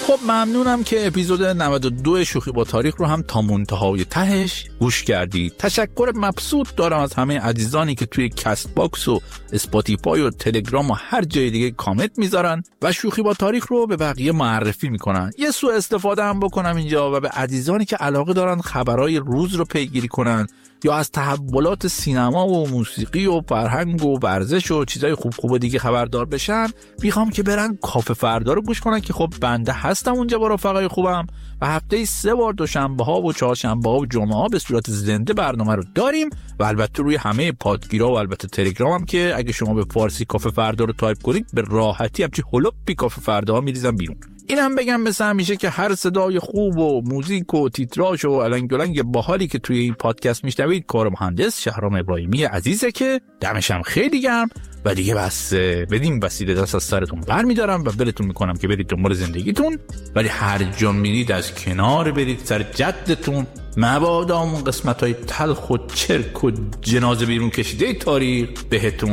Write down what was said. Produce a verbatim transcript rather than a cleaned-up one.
خب ممنونم که اپیزود نود و دو شوخی با تاریخ رو هم تا منتهای تهش گوش کردید. تشکر مبسوط دارم از همه عزیزانی که توی کست باکس و اسپاتیفای و تلگرام و هر جای دیگه کامنت میذارن و شوخی با تاریخ رو به بقیه معرفی میکنن. یه سوء استفاده هم بکنم اینجا و به عزیزانی که علاقه دارن خبرای روز رو پیگیری کنن یا از تحولات سینما و موسیقی و فرهنگ و ورزش و چیزای خوب خوب دیگه خبردار بشن، میخوام که برن کافه فردا رو گوش کنن که خب بنده هستم اونجا با رفقای خوبم و هفته سه بار دوشنبه ها و چهارشنبه ها و جمعه ها به صورت زنده برنامه رو داریم و البته روی همه پادگیرها و البته تلگرام هم که اگه شما به فارسی کافه فردا رو تایپ کنید به راحتی همچی هلوپی کافه فردا ها میریزن بیرون. اینم بگم مثل همیشه که هر صدای خوب و موزیک و تیتراژ و النگلنگ باحالی که توی این پادکست میشنوید کار مهندس شهرام ابراهیمی عزیزه که دمشم خیلی گرم و دیگه بس بدین وسیله دست از سرتون برمیدارم و بلتون میکنم که برید دنبال زندگیتون، ولی هر جا میرید از کنار برید سر جدتون، مبادا اون قسمت‌های تلخ و چرک و جنازه بیرون کشیده تاریخ بهتون